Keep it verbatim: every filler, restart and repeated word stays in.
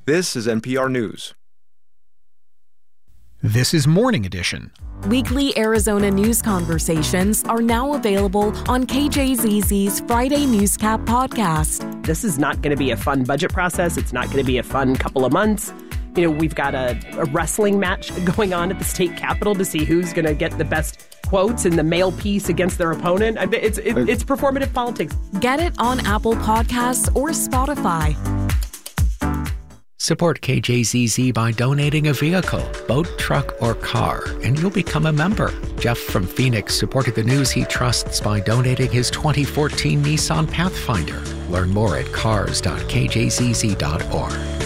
This is N P R News. This is Morning Edition. Weekly Arizona news conversations are now available on K J Z Z's Friday Newscap podcast. This is not going to be a fun budget process. It's not going to be a fun couple of months. You know, we've got a, a wrestling match going on at the state capitol to see who's going to get the best quotes in the mail piece against their opponent. It's, it, it's performative politics. Get it on Apple Podcasts or Spotify. Support K J Z Z by donating a vehicle, boat, truck, or car, and you'll become a member. Jeff from Phoenix supported the news he trusts by donating his twenty fourteen Nissan Pathfinder. Learn more at cars dot k j z z dot org.